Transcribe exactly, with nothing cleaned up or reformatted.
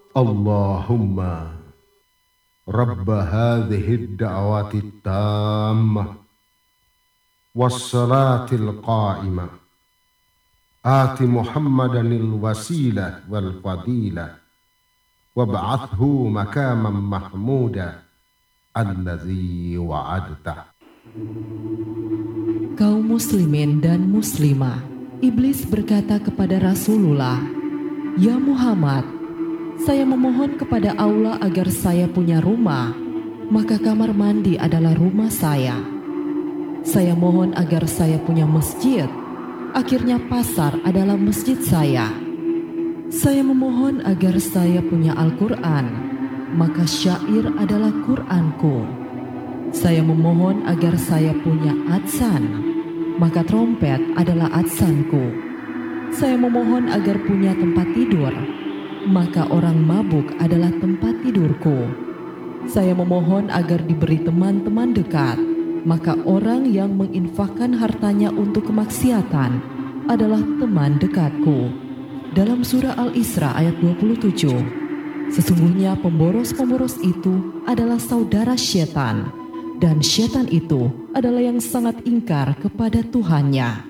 Allahumma Rabba hadhihi ad-da'wati at-tammah was-salatil qa'imah ati Muhammadanil wasilah wal fadilah wab'athhu makaman mahmuda alladzi wa'adtah. Kaum muslimin dan muslimah, iblis berkata kepada Rasulullah, "Ya Muhammad, saya memohon kepada Allah agar saya punya rumah, maka kamar mandi adalah rumah saya. Saya mohon agar saya punya masjid, akhirnya pasar adalah masjid saya. Saya memohon agar saya punya Al-Quran, maka syair adalah Quranku. Saya memohon agar saya punya adsan, maka trompet adalah adsanku. Saya memohon agar punya tempat tidur, maka orang mabuk adalah tempat tidurku. Saya memohon agar diberi teman-teman dekat, maka orang yang menginfakkan hartanya untuk kemaksiatan adalah teman dekatku." Dalam surah Al-Isra ayat dua puluh tujuh, sesungguhnya pemboros-pemboros itu adalah saudara setan, dan setan itu adalah yang sangat ingkar kepada Tuhannya.